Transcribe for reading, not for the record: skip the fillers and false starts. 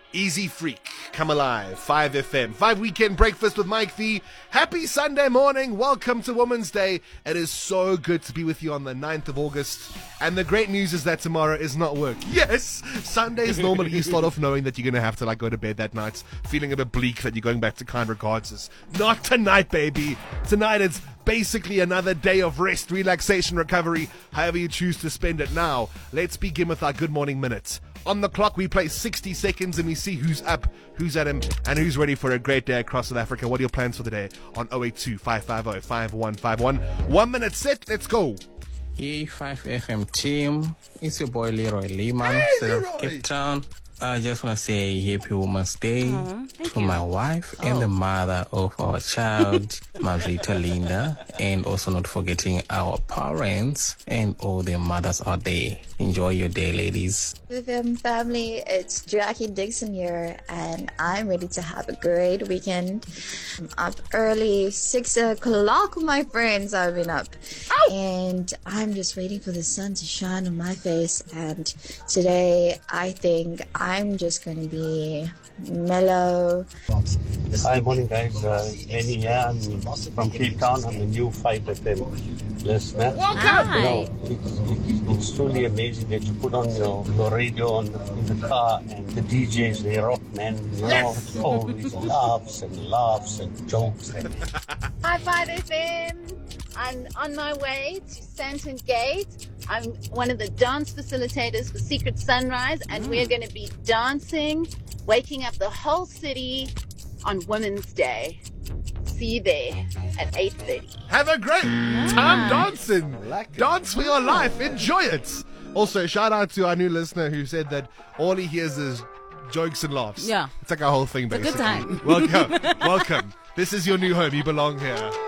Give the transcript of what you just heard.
Easy Freak, Come Alive, 5FM, 5 Weekend Breakfast with Mike V. Happy Sunday morning. Welcome to Women's Day. It is so good to be with you on the 9th of August. And the great news is that tomorrow is not work. Yes, Sundays normally you start off knowing that you're going to have to go to bed that night, feeling a bit bleak that you're going back to kind regards. Not tonight, baby. Tonight it's basically another day of rest, relaxation, recovery, however you choose to spend it. Now, let's begin with our Good Morning Minute. On the clock, we play 60 seconds and we see who's up, who's at him, and who's ready for a great day across South Africa. What are your plans for the day on 082-550-5151? 1 minute set, let's go. Hey, 5FM team, it's your boy Leroy Lehman, Cape Town. I just want to say Happy Women's Day to my wife and the mother of our child, Marita Linda, and also not forgetting our parents and all the mothers out there. Enjoy your day, ladies. FM family, it's Jackie Dixon here, and I'm ready to have a great weekend. I'm up early, 6 o'clock, my friends. I've been up. Ow! And I'm just waiting for the sun to shine on my face. And today, I think I'm just going to be mellow. Hi, morning guys. Annie here. I'm from Cape Town. I'm the new 5FM listener. Welcome! You know, it's truly amazing that you put on your radio in the car, and the DJs, they rock, man. You know, always laughs and jokes. Hi, 5FM. I'm on my way to Stanton Gate. I'm one of the dance facilitators for Secret Sunrise, and we're going to be dancing, waking up the whole city on Women's Day. See you there at 8:30. Have a great time dancing. Dance for your life. Enjoy it. Also, shout out to our new listener who said that all he hears is jokes and laughs. Yeah. It's like our whole thing, basically. It's a good time. Welcome. Welcome. This is your new home. You belong here.